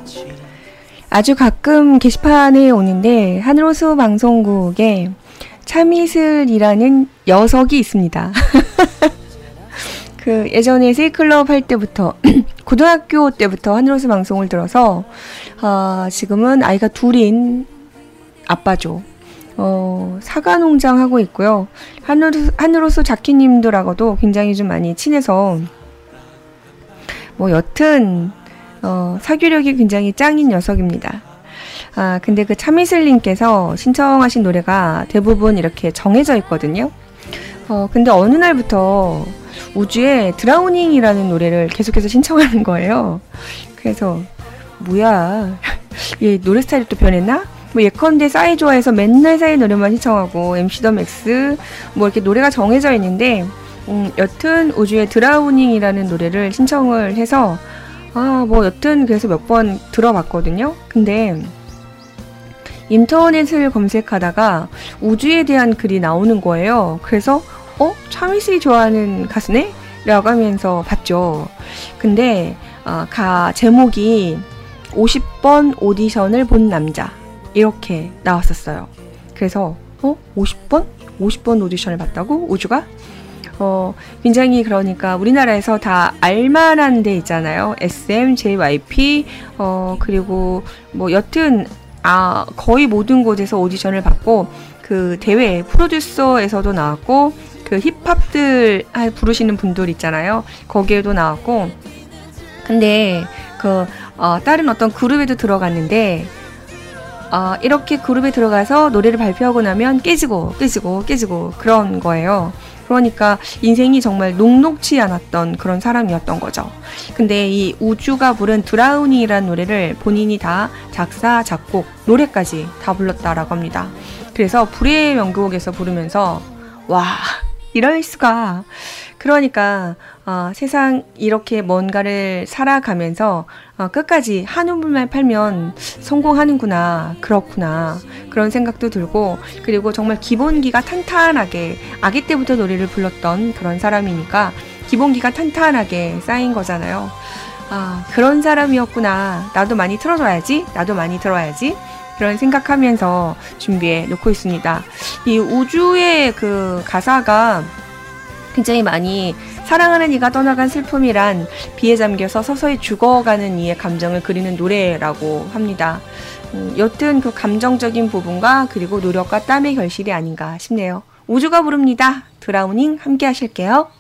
아주 가끔 게시판에 오는데 하늘호수 방송국에 참이슬이라는 녀석이 있습니다. 그 예전에 세이클럽 할 때부터 고등학교 때부터 하늘호수 방송을 들어서 지금은 아이가 둘인 아빠죠. 사과 농장 하고 있고요. 하늘호수 자키님들하고도 굉장히 좀 많이 친해서 여튼 사교력이 굉장히 짱인 녀석입니다. 근데 그 참이슬님께서 신청하신 노래가 대부분 이렇게 정해져 있거든요. 근데 어느 날부터 우주의 드라우닝이라는 노래를 계속해서 신청하는 거예요. 그래서 뭐야, 얘 노래 스타일이 또 변했나? 예컨대 싸이 좋아해서 맨날 싸이 노래만 신청하고 MC 더 맥스 이렇게 노래가 정해져 있는데 여튼 우주의 드라우닝이라는 노래를 신청을 해서 여튼 그래서 몇 번 들어봤거든요. 근데 인터넷을 검색하다가 우주에 대한 글이 나오는 거예요. 그래서 참이슬이 좋아하는 가수네? 라고 하면서 봤죠. 근데 제목이 50번 오디션을 본 남자 이렇게 나왔었어요. 그래서 50번? 50번 오디션을 봤다고? 우주가? 굉장히 그러니까 우리나라에서 다 알만한 데 있잖아요. SM, JYP, 그리고 여튼 거의 모든 곳에서 오디션을 받고 그 대회 프로듀서에서도 나왔고 그 힙합들 부르시는 분들 있잖아요. 거기에도 나왔고 근데 다른 어떤 그룹에도 들어갔는데 이렇게 그룹에 들어가서 노래를 발표하고 나면 깨지고 그런 거예요. 그러니까 인생이 정말 녹록치 않았던 그런 사람이었던 거죠. 근데 이 우주가 부른 드라우닝이라는 노래를 본인이 다 작사, 작곡, 노래까지 다 불렀다라고 합니다. 그래서 불의 명곡에서 부르면서 와, 이럴 수가. 그러니까 세상 이렇게 뭔가를 살아가면서 끝까지 한우물만 팔면 성공하는구나, 그렇구나 그런 생각도 들고 그리고 정말 기본기가 탄탄하게 아기 때부터 노래를 불렀던 그런 사람이니까 기본기가 탄탄하게 쌓인 거잖아요. 그런 사람이었구나, 나도 많이 틀어줘야지, 나도 많이 들어야지 그런 생각하면서 준비해 놓고 있습니다. 이 우주의 그 가사가 굉장히 많이 사랑하는 이가 떠나간 슬픔이란 비에 잠겨서 서서히 죽어가는 이의 감정을 그리는 노래라고 합니다. 여튼 그 감정적인 부분과 그리고 노력과 땀의 결실이 아닌가 싶네요. 우주가 부릅니다. 드라우닝 함께 하실게요.